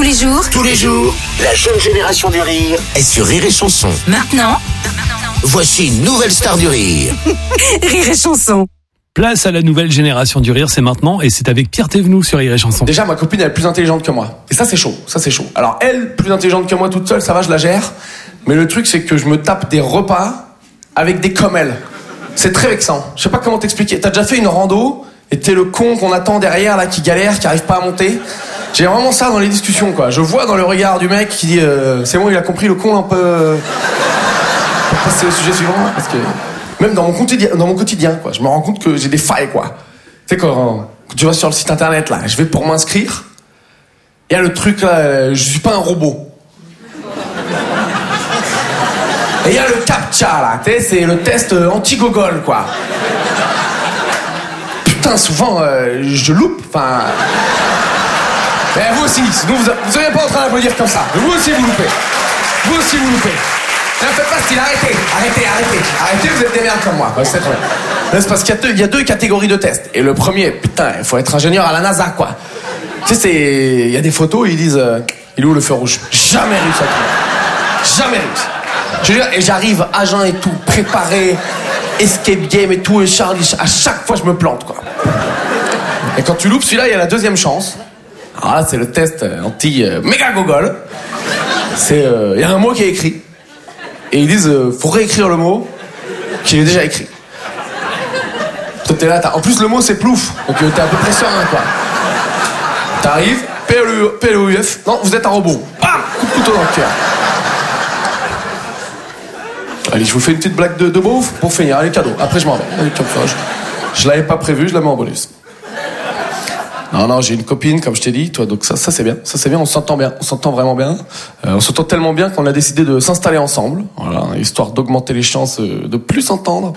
les jours, la jeune génération du rire est sur Rire et Chanson. Maintenant, Voici une nouvelle star du rire. Rire et Chanson. Place à la nouvelle génération du rire, c'est maintenant et c'est avec Pierre Thévenoud sur Rire et Chanson. Déjà, ma copine, elle est plus intelligente que moi. Et ça, c'est chaud. Alors, elle, plus intelligente que moi toute seule, ça va, je la gère. Mais le truc, c'est que je me tape des repas avec des comme elle. C'est très vexant. Je sais pas comment t'expliquer. T'as déjà fait une rando et t'es le con qu'on attend derrière, là, qui galère, qui arrive pas à monter. J'ai vraiment ça dans les discussions, quoi. Je vois dans le regard du mec qui dit c'est bon, il a compris, le con un peu... On va passer au sujet suivant, parce que... Même dans mon quotidien, quoi, je me rends compte que j'ai des failles, quoi. Tu sais, quand tu vas sur le site internet, là, je vais pour m'inscrire, il y a le truc, là, je suis pas un robot. Et il y a le CAPTCHA, là, tu sais, c'est le test anti-gogol, quoi. Putain, souvent, je loupe, enfin... Mais vous aussi, sinon vous seriez pas en train d'applaudir comme ça. Vous aussi, vous loupez. Vous aussi, vous loupez. Ne faites pas style, arrêtez, vous êtes des merdes comme moi. C'est très bien. C'est parce qu'il y a deux catégories de tests. Et le premier, putain, il faut être ingénieur à la NASA, quoi. Tu sais, il y a des photos, ils disent, il est où le feu rouge? Jamais réussi à trouver. Jamais réussi. Je veux dire, et j'arrive à jeun et tout, préparé, escape game et tout, et Charlie, à chaque fois je me plante, quoi. Et quand tu loupes celui-là, il y a la deuxième chance. Alors là, c'est le test anti-méga-gogol. Il y a un mot qui est écrit. Et ils disent, faut réécrire le mot qui est déjà écrit. Toi, t'es là, en plus, le mot, c'est plouf. Donc, t'es à peu près serein, quoi. T'arrives, P-L-O-U-F. Non, vous êtes un robot. Bam! Coup de couteau dans le cœur. Allez, je vous fais une petite blague de beauf pour finir. Allez, cadeau. Après, je m'en vais. Allez, comme ça, je l'avais pas prévu, je la mets en bonus. Non, j'ai une copine, comme je t'ai dit, toi, donc ça c'est bien, on s'entend bien, on s'entend vraiment bien. On s'entend tellement bien qu'on a décidé de s'installer ensemble, voilà, histoire d'augmenter les chances de plus s'entendre.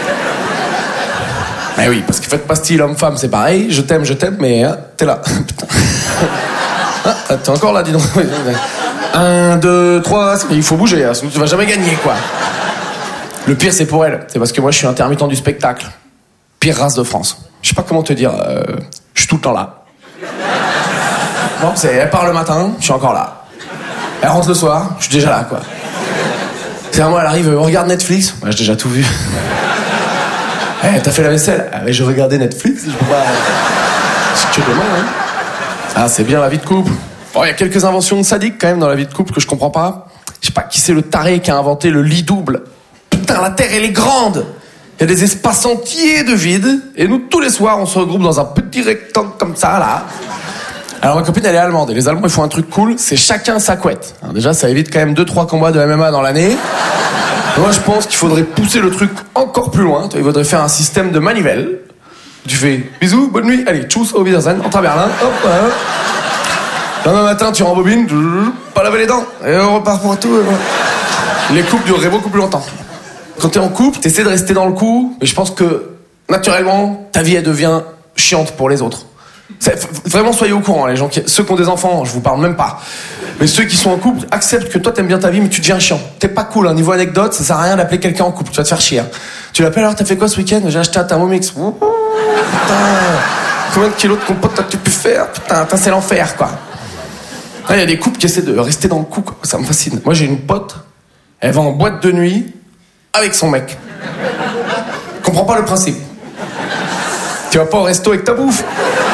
Mais oui, parce que faites pas style homme-femme, c'est pareil, je t'aime, mais hein, t'es là. Putain. Ah, t'es encore là, dis donc. 1, 2, 3, il faut bouger, hein, sinon tu vas jamais gagner, quoi. Le pire, c'est pour elle, c'est parce que moi je suis intermittent du spectacle. Pire race de France. Je sais pas comment te dire, je suis tout le temps là. Bon, elle part le matin, je suis encore là. Elle rentre le soir, je suis déjà là, quoi. C'est vraiment, elle arrive, on regarde Netflix. Ouais, j'ai déjà tout vu. T'as fait la vaisselle? Ah, mais je regardais Netflix, je peux pas... C'est que demain, hein. Ah, c'est bien la vie de couple. Bon, il y a quelques inventions sadiques, quand même, dans la vie de couple que je comprends pas. Je sais pas qui c'est le taré qui a inventé le lit double. Putain, la Terre, elle est grande. Il y a des espaces entiers de vide, et nous, tous les soirs, on se regroupe dans un petit rectangle comme ça, là. Alors, ma copine, elle est allemande, et les Allemands, ils font un truc cool, c'est chacun sa couette. Alors, déjà, ça évite quand même 2-3 combats de MMA dans l'année. Moi, je pense qu'il faudrait pousser le truc encore plus loin. Il faudrait faire un système de manivelle. Tu fais bisous, bonne nuit, allez, tchuss, au Wiedersehen, entre à Berlin, hop, hop. Lendemain matin, tu rembobines, pas laver les dents, et on repart pour tout. Les couples dureraient beaucoup plus longtemps. Quand t'es en couple, t'essaies de rester dans le coup, mais je pense que, naturellement, ta vie, elle devient chiante pour les autres. Vraiment, soyez au courant, les gens ceux qui ont des enfants, je vous parle même pas. Mais ceux qui sont en couple, acceptent que toi, t'aimes bien ta vie, mais tu deviens chiant. T'es pas cool, hein. Niveau anecdote, ça sert à rien d'appeler quelqu'un en couple, tu vas te faire chier. Hein. Tu l'appelles, alors t'as fait quoi ce week-end? J'ai acheté un Thermomix. Putain, combien de kilos de compote t'as-tu pu faire? Putain, c'est l'enfer, quoi. Il y a des couples qui essaient de rester dans le coup, quoi. Ça me fascine. Moi, j'ai une pote, elle va en boîte de nuit, avec son mec. Comprends pas le principe. Tu vas pas au resto avec ta bouffe.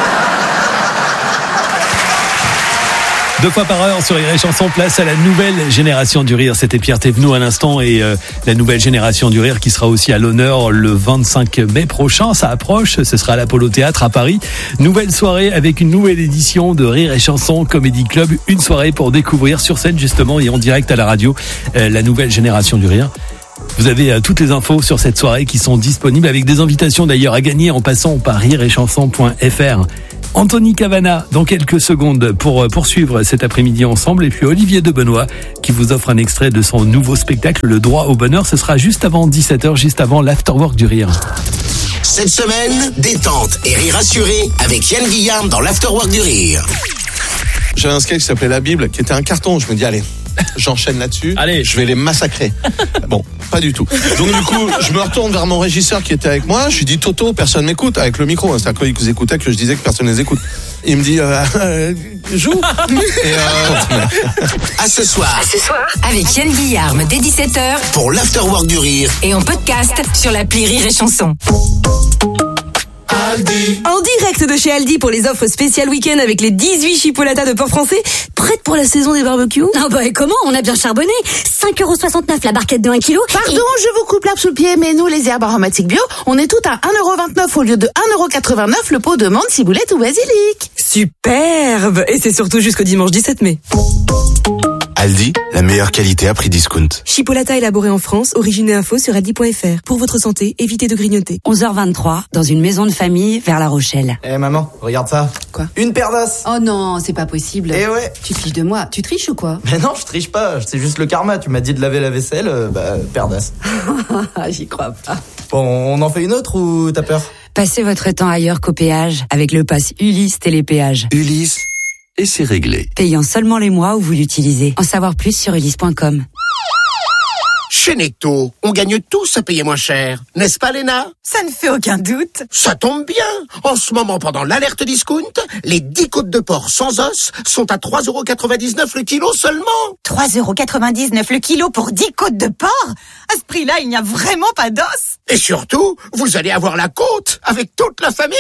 2 fois par heure sur Rire et Chanson, place à la nouvelle génération du rire. C'était Pierre Thévenoud à l'instant et la nouvelle génération du rire qui sera aussi à l'honneur le 25 mai prochain. Ça approche, ce sera à l'Apollo Théâtre à Paris. Nouvelle soirée avec une nouvelle édition de Rire et Chanson Comedy Club. Une soirée pour découvrir sur scène justement et en direct à la radio la nouvelle génération du rire. Vous avez toutes les infos sur cette soirée qui sont disponibles avec des invitations d'ailleurs à gagner en passant par rireetchanson.fr. Anthony Cavana dans quelques secondes pour poursuivre cet après-midi ensemble et puis Olivier de Benoît qui vous offre un extrait de son nouveau spectacle Le Droit au Bonheur. Ce sera juste avant 17h, juste avant l'Afterwork du Rire. Cette semaine, détente et rire assuré avec Yann Guillaume dans l'Afterwork du Rire. J'avais un sketch qui s'appelait La Bible qui était un carton. Je me dis allez, j'enchaîne là-dessus. Allez. Je vais les massacrer. Bon, pas du tout. Donc du coup, je me retourne vers mon régisseur qui était avec moi. Je lui dis Toto, personne m'écoute avec le micro. C'est à quoi ils écoutaient que je disais que personne les écoute. Il me dit joue. Et À ce soir, Avec Yann Guillarme dès 17h pour l'Afterwork du Rire. et en podcast sur l'appli Rire et Chanson. En direct de chez Aldi pour les offres spéciales week-end avec les 18 chipolatas de porc français, prêtes pour la saison des barbecues. Ah bah et comment? On a bien charbonné. 5,69€ la barquette de 1 kg. Pardon, je vous coupe l'herbe sous le pied, mais nous, les herbes aromatiques bio, on est tout à 1,29€ au lieu de 1,89€ le pot de menthe, ciboulette ou basilic. Superbe. Et c'est surtout jusqu'au dimanche 17 mai. Aldi, la meilleure qualité à prix discount. Chipolata élaboré en France, origine et info sur aldi.fr. Pour votre santé, évitez de grignoter. 11h23, dans une maison de famille vers La Rochelle. Eh maman, regarde ça. Quoi? Une paire d'os. Oh non, c'est pas possible. Eh ouais. Tu te fiches de moi. Tu triches ou quoi? Mais non, je triche pas, c'est juste le karma. Tu m'as dit de laver la vaisselle, paire d'os. J'y crois pas. Bon, on en fait une autre ou t'as peur? Passez votre temps ailleurs qu'au péage avec le pass Ulysse Télépéage. Ulysse, et c'est réglé. Payant seulement les mois où vous l'utilisez. En savoir plus sur ulysse.com. Chez Necto, on gagne tous à payer moins cher. N'est-ce pas, Léna? Ça ne fait aucun doute. Ça tombe bien. En ce moment, pendant l'alerte discount, les 10 côtes de porc sans os sont à 3,99€ le kilo seulement. 3,99€ le kilo pour 10 côtes de porc? À ce prix-là, il n'y a vraiment pas d'os. Et surtout, vous allez avoir la côte avec toute la famille.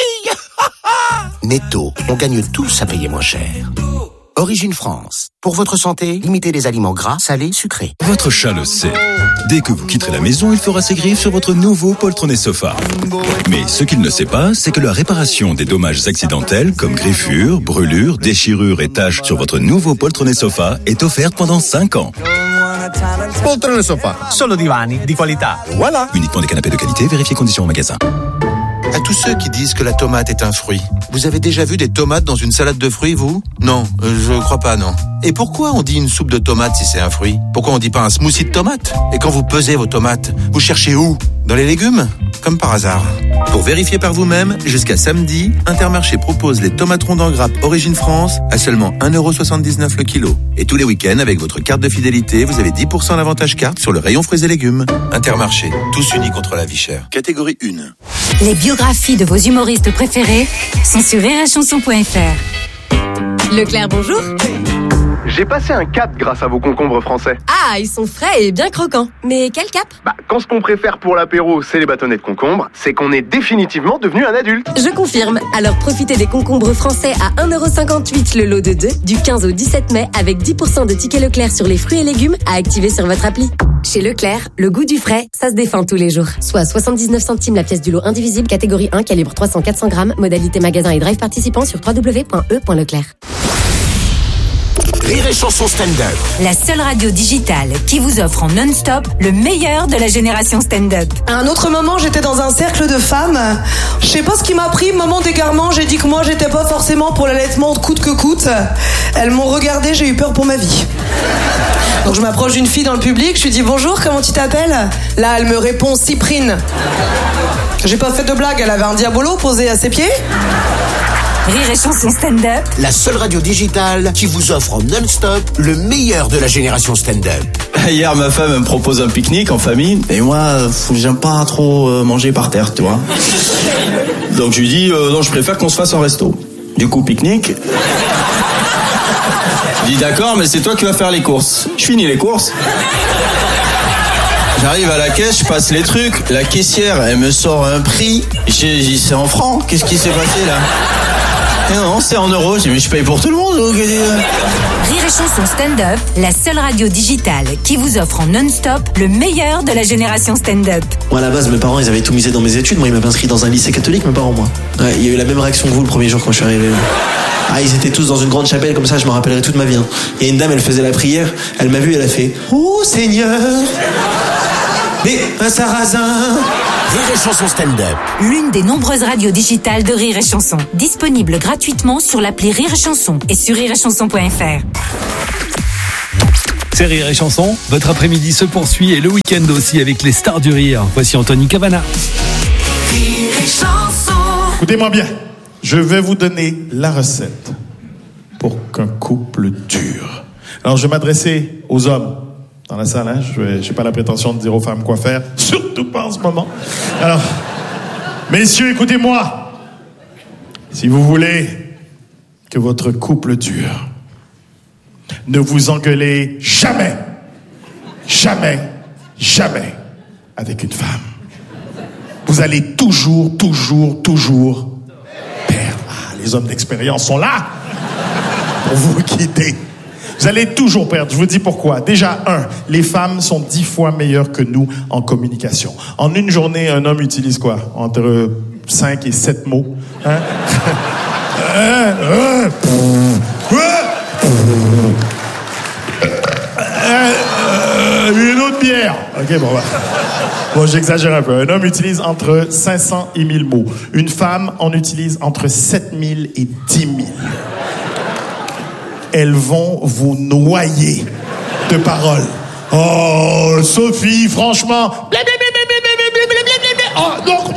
Netto, on gagne tous à payer moins cher. Origine France. Pour votre santé, limitez les aliments gras, salés, sucrés. Votre chat le sait. Dès que vous quitterez la maison, il fera ses griffes sur votre nouveau poltronné sofa. Mais ce qu'il ne sait pas, c'est que la réparation des dommages accidentels comme griffures, brûlures, déchirures et taches sur votre nouveau poltronné sofa est offerte pendant 5 ans. poltrone sofa. Solo divani di qualità. Voilà. Uniquement des canapés de qualité, vérifiez conditions au magasin. À tous ceux qui disent que la tomate est un fruit, vous avez déjà vu des tomates dans une salade de fruits, vous? Non, je crois pas, non. Et pourquoi on dit une soupe de tomates si c'est un fruit? Pourquoi on dit pas un smoothie de tomates? Et quand vous pesez vos tomates, vous cherchez où? Dans les légumes? Comme par hasard. Pour vérifier par vous-même, jusqu'à samedi, Intermarché propose les tomates rondes en grappe Origine France à seulement 1,79€ le kilo. Et tous les week-ends, avec votre carte de fidélité, vous avez 10% d'avantage carte sur le rayon fruits et légumes. Intermarché, tous unis contre la vie chère. Catégorie 1. Les biographies de vos humoristes préférés sont sur rireetchanson.fr. Leclerc, bonjour. J'ai passé un cap grâce à vos concombres français. Ah, ils sont frais et bien croquants. Mais quel cap? Quand ce qu'on préfère pour l'apéro, c'est les bâtonnets de concombre, c'est qu'on est définitivement devenu un adulte. Je confirme. Alors profitez des concombres français à 1,58€ le lot de 2 du 15 au 17 mai avec 10% de tickets Leclerc sur les fruits et légumes à activer sur votre appli. Chez Leclerc, le goût du frais, ça se défend tous les jours. Soit 79 centimes la pièce du lot indivisible, catégorie 1, calibre 300-400 grammes, modalité magasin et drive participant sur www.e.leclerc. Rire et Chanson stand-up. La seule radio digitale qui vous offre en non-stop le meilleur de la génération stand-up. À un autre moment, j'étais dans un cercle de femmes. Je sais pas ce qui m'a pris, moment d'égarement, j'ai dit que moi j'étais pas forcément pour l'allaitement coûte que coûte. Elles m'ont regardé, j'ai eu peur pour ma vie. Donc je m'approche d'une fille dans le public, je lui dis bonjour, comment tu t'appelles? Là, elle me répond Cyprine. J'ai pas fait de blague, elle avait un diabolo posé à ses pieds. Rire et Chanson stand-up. La seule radio digitale qui vous offre en non-stop le meilleur de la génération stand-up. Hier, ma femme me propose un pique-nique en famille, et moi, j'aime pas trop manger par terre, tu vois. Donc je lui dis, non, je préfère qu'on se fasse un resto. Du coup, pique-nique. Je dis d'accord, mais c'est toi qui vas faire les courses. Je finis les courses. J'arrive à la caisse, je passe les trucs. La caissière, elle me sort un prix. J'ai dit, c'est en francs. Qu'est-ce qui s'est passé là? Et non, c'est en euros. J'ai dit, mais je paye pour tout le monde. Rire et Chanson stand-up, la seule radio digitale qui vous offre en non-stop le meilleur de la génération stand-up. Moi, à la base, mes parents, ils avaient tout misé dans mes études. Moi, ils m'avaient inscrit dans un lycée catholique, mes parents, moi. Ouais, il y a eu la même réaction que vous le premier jour quand je suis arrivé. Ah, ils étaient tous dans une grande chapelle, comme ça, je me rappellerai toute ma vie. Il y a une dame, elle faisait la prière. Elle m'a vu, elle a fait « Oh, Seigneur !» Mais un sarrasin. Rire et Chanson stand-up. L'une des nombreuses radios digitales de Rire et Chanson. Disponible gratuitement sur l'appli Rire et Chanson et sur rireetchanson.fr. C'est Rire et Chanson. Votre après-midi se poursuit et le week-end aussi avec les stars du rire. Voici Anthony Cavana. Rire et Chanson. Écoutez-moi bien. Je vais vous donner la recette pour qu'un couple dure. Alors, je vais m'adresser aux hommes dans la salle. Hein. Je n'ai pas la prétention de dire aux femmes quoi faire, surtout pas en ce moment. Alors, messieurs, écoutez-moi. Si vous voulez que votre couple dure, ne vous engueulez jamais, jamais, jamais avec une femme. Vous allez toujours perdre. Ah, les hommes d'expérience sont là pour vous guider. Vous allez toujours perdre. Je vous dis pourquoi. Déjà, les femmes sont 10 fois meilleures que nous en communication. En une journée, un homme utilise quoi? Entre 5 et 7 mots. Hein? Une autre bière. Ok, bon, bon, j'exagère un peu. Un homme utilise entre 500 et 1000 mots. Une femme en utilise entre 7000 et 10 000. Elles vont vous noyer de paroles. Oh, Sophie, franchement. Oh, donc.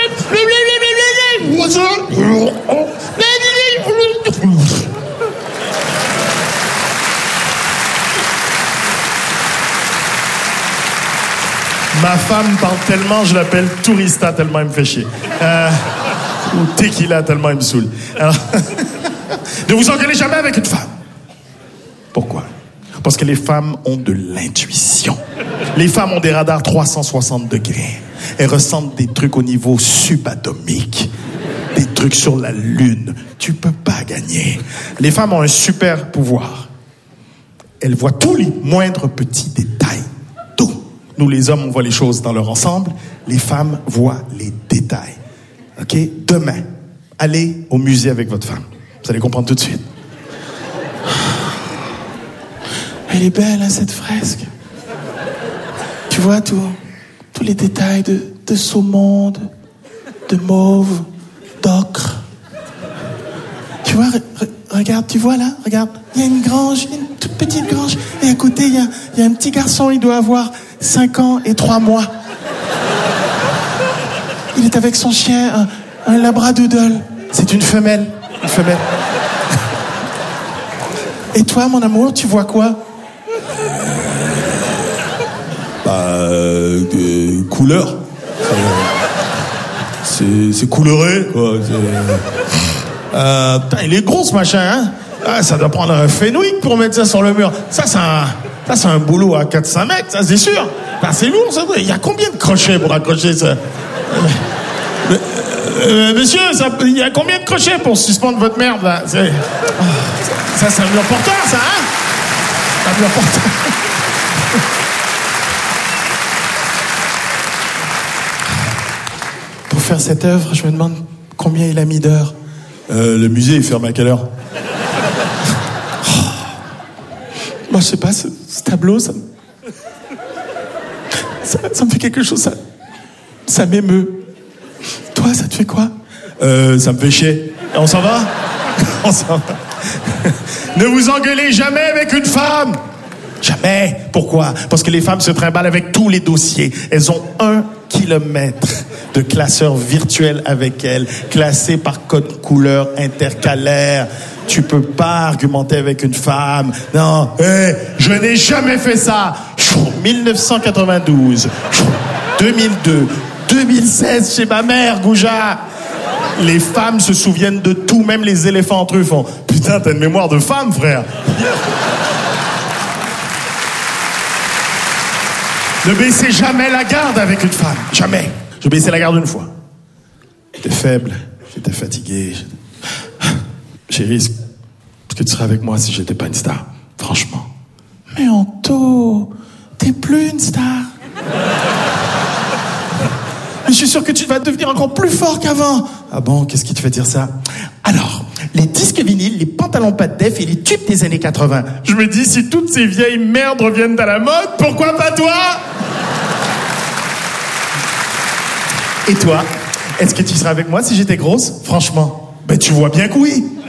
Ma femme parle tellement, je l'appelle Tourista tellement elle me fait chier. Ou Tequila tellement elle me saoule. Alors, ne vous engueulez jamais avec une femme. Pourquoi? Parce que les femmes ont de l'intuition. Les femmes ont des radars 360 degrés. Elles ressentent des trucs au niveau subatomique. Des trucs sur la lune. Tu peux pas gagner. Les femmes ont un super pouvoir. Elles voient tous les moindres petits détails. Tout. Nous, les hommes, on voit les choses dans leur ensemble. Les femmes voient les détails. OK? Demain, allez au musée avec votre femme. Vous allez comprendre tout de suite. Elle est belle, hein, cette fresque. Tu vois tous les détails de saumon, de mauve, d'ocre. Tu vois, regarde, tu vois là, regarde. Il y a une grange, une toute petite grange. Et à côté, il y a un petit garçon, il doit avoir 5 ans et 3 mois. Il est avec son chien, un labradoodle. C'est une femelle. Une femelle. Et toi, mon amour, tu vois quoi? Couleur. C'est couleuré, quoi. Il est gros, ce machin, hein? Ah, ça doit prendre un Fenwick pour mettre ça sur le mur. Ça, c'est un boulot à 400 mètres, ça, c'est sûr. Ben, c'est lourd, ça. Il y a combien de crochets pour accrocher ça? Monsieur, il y a combien de crochets pour suspendre votre merde, là? Ça, c'est un mur porteur, ça, hein? Un mur porteur. Pour faire cette œuvre, je me demande combien il a mis d'heures. Le musée, il ferme à quelle heure? Moi, je sais pas, ce tableau, ça me fait quelque chose, ça m'émeut. Toi, ça te fait quoi? Ça me fait chier. On s'en va? On s'en va. Ne vous engueulez jamais avec une femme. Jamais. Pourquoi? Parce que les femmes se trimballent avec tous les dossiers. Elles ont 1 kilomètre de classeur virtuel avec elles, classé par code couleur intercalaire. Tu peux pas argumenter avec une femme. Non, je n'ai jamais fait ça. 1992, 2002, 2016 chez ma mère, Gouja. Les femmes se souviennent de tout, même les éléphants entre eux font. Putain, t'as une mémoire de femme, frère. Ne baissez jamais la garde avec une femme. Jamais. Je baissais la garde une fois. J'étais faible, j'étais fatigué. Chérie, est-ce que tu serais avec moi si j'étais pas une star? Franchement. Mais Anto, t'es plus une star. Mais je suis sûr que tu vas devenir encore plus fort qu'avant. Ah bon, qu'est-ce qui te fait dire ça? Alors, les disques vinyles, les pantalons pas de def et les tubes des années 80. Je me dis, si toutes ces vieilles merdes reviennent à la mode, pourquoi pas toi? Et toi, est-ce que tu seras avec moi si j'étais grosse? Franchement, ben tu vois bien que oui.